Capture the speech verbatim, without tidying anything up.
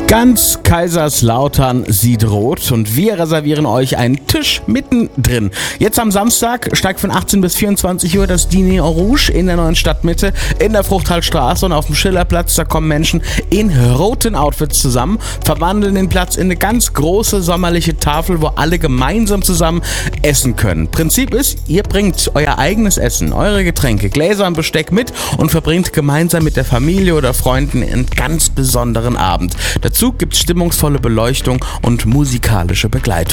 Ganz Kaiserslautern sieht rot und wir reservieren euch einen Tisch mittendrin. Jetzt am Samstag steigt von achtzehn bis vierundzwanzig Uhr das Dîner au Rouge in der neuen Stadtmitte, in der Fruchthaltstraße und auf dem Schillerplatz. Da kommen Menschen in roten Outfits zusammen, verwandeln den Platz in eine ganz große sommerliche Tafel, wo alle gemeinsam zusammen essen können. Prinzip ist, ihr bringt euer eigenes Essen, eure Getränke, Gläser und Besteck mit und verbringt gemeinsam mit der Familie oder Freunden einen ganz besonderen Abend. Dazu gibt es stimmungsvolle Beleuchtung und musikalische Begleitung.